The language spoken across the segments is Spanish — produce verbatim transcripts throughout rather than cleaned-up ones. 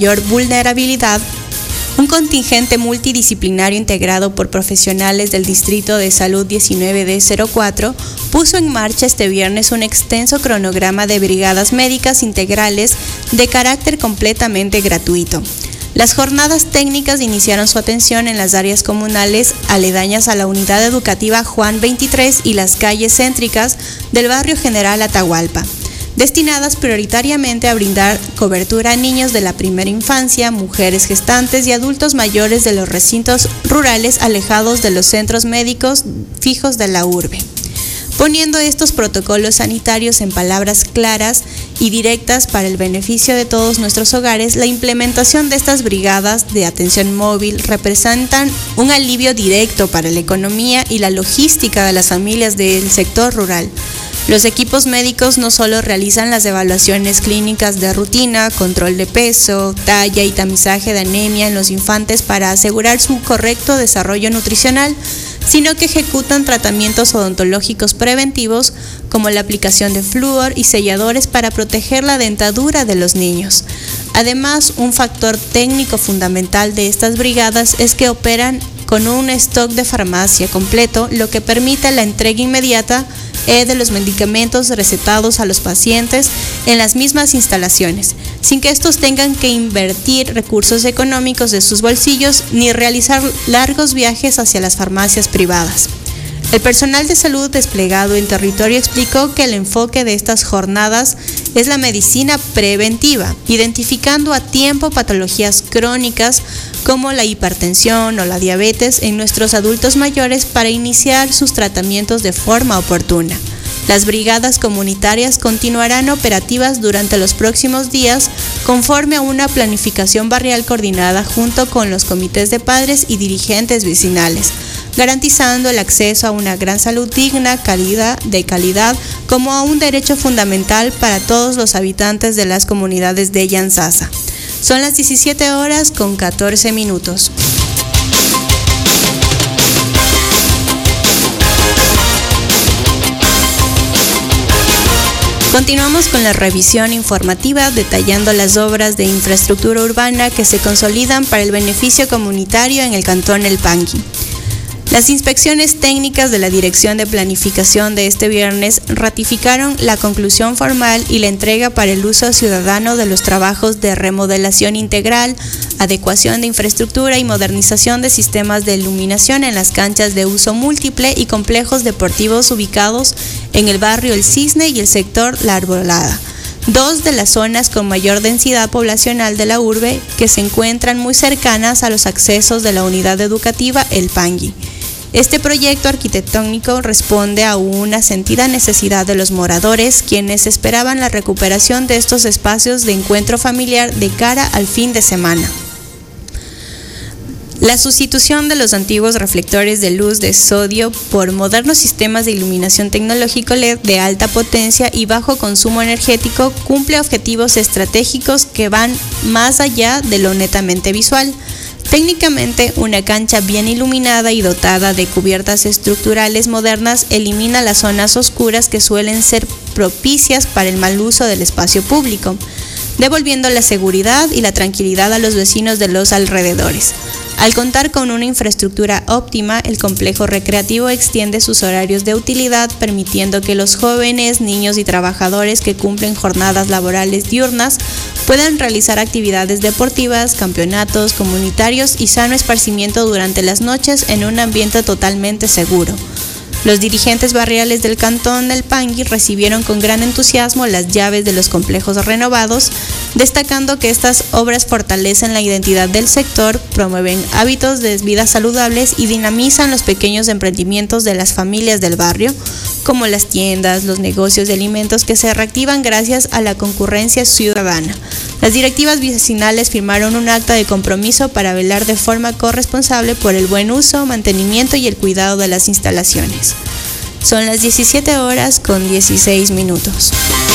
mayor vulnerabilidad, un contingente multidisciplinario integrado por profesionales del Distrito de Salud diecinueve D cero cuatro puso en marcha este viernes un extenso cronograma de brigadas médicas integrales de carácter completamente gratuito. Las jornadas técnicas iniciaron su atención en las áreas comunales aledañas a la unidad educativa Juan veintitrés y las calles céntricas del barrio General Atahualpa, destinadas prioritariamente a brindar cobertura a niños de la primera infancia, mujeres gestantes y adultos mayores de los recintos rurales alejados de los centros médicos fijos de la urbe. Poniendo estos protocolos sanitarios en palabras claras y directas para el beneficio de todos nuestros hogares, la implementación de estas brigadas de atención móvil representan un alivio directo para la economía y la logística de las familias del sector rural. Los equipos médicos no solo realizan las evaluaciones clínicas de rutina, control de peso, talla y tamizaje de anemia en los infantes para asegurar su correcto desarrollo nutricional, sino que ejecutan tratamientos odontológicos preventivos como la aplicación de flúor y selladores para proteger la dentadura de los niños. Además, un factor técnico fundamental de estas brigadas es que operan con un stock de farmacia completo, lo que permite la entrega inmediata de los medicamentos recetados a los pacientes en las mismas instalaciones, sin que estos tengan que invertir recursos económicos de sus bolsillos ni realizar largos viajes hacia las farmacias privadas. El personal de salud desplegado en territorio explicó que el enfoque de estas jornadas es la medicina preventiva, identificando a tiempo patologías crónicas como la hipertensión o la diabetes en nuestros adultos mayores para iniciar sus tratamientos de forma oportuna. Las brigadas comunitarias continuarán operativas durante los próximos días conforme a una planificación barrial coordinada junto con los comités de padres y dirigentes vecinales, garantizando el acceso a una gran salud digna, calidad, de calidad, como a un derecho fundamental para todos los habitantes de las comunidades de Yantzaza. Son las diecisiete horas con catorce minutos. Continuamos con la revisión informativa detallando las obras de infraestructura urbana que se consolidan para el beneficio comunitario en el cantón El Pangui. Las inspecciones técnicas de la Dirección de Planificación de este viernes ratificaron la conclusión formal y la entrega para el uso ciudadano de los trabajos de remodelación integral, adecuación de infraestructura y modernización de sistemas de iluminación en las canchas de uso múltiple y complejos deportivos ubicados en el barrio El Cisne y el sector La Arbolada, dos de las zonas con mayor densidad poblacional de la urbe que se encuentran muy cercanas a los accesos de la unidad educativa El Pangui. Este proyecto arquitectónico responde a una sentida necesidad de los moradores, quienes esperaban la recuperación de estos espacios de encuentro familiar de cara al fin de semana. La sustitución de los antiguos reflectores de luz de sodio por modernos sistemas de iluminación tecnológico L E D de alta potencia y bajo consumo energético cumple objetivos estratégicos que van más allá de lo netamente visual. Técnicamente, una cancha bien iluminada y dotada de cubiertas estructurales modernas elimina las zonas oscuras que suelen ser propicias para el mal uso del espacio público, devolviendo la seguridad y la tranquilidad a los vecinos de los alrededores. Al contar con una infraestructura óptima, el complejo recreativo extiende sus horarios de utilidad, permitiendo que los jóvenes, niños y trabajadores que cumplen jornadas laborales diurnas puedan realizar actividades deportivas, campeonatos comunitarios y sano esparcimiento durante las noches en un ambiente totalmente seguro. Los dirigentes barriales del cantón del Pangui recibieron con gran entusiasmo las llaves de los complejos renovados, destacando que estas obras fortalecen la identidad del sector, promueven hábitos de vida saludables y dinamizan los pequeños emprendimientos de las familias del barrio, como las tiendas, los negocios de alimentos que se reactivan gracias a la concurrencia ciudadana. Las directivas vecinales firmaron un acta de compromiso para velar de forma corresponsable por el buen uso, mantenimiento y el cuidado de las instalaciones. Son las diecisiete horas con dieciséis minutos.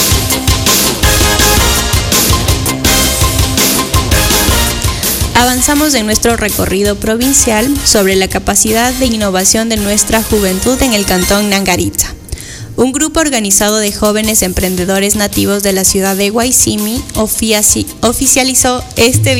Avanzamos en nuestro recorrido provincial sobre la capacidad de innovación de nuestra juventud en el cantón Nangaritza. Un grupo organizado de jóvenes emprendedores nativos de la ciudad de Guaycimi oficializó este